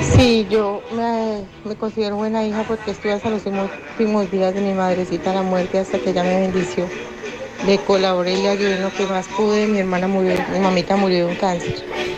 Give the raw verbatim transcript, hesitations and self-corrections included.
Sí, yo me, me considero buena hija porque estuve hasta los últimos, últimos días de mi madrecita la muerte hasta que ella me bendició. Le colaboré y le ayudé en lo que más pude. Mi hermana murió, mi mamita murió de un cáncer.